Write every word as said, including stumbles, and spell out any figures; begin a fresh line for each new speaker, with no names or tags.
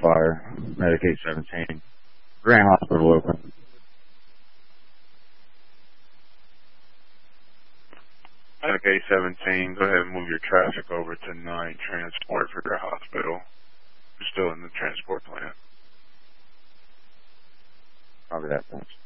fire. Medicaid seventeen. Grand Hospital open.
Medicaid seventeen, go ahead and move your traffic over to nine transport for your hospital. You're still in the transport plan.
Copy that, thanks.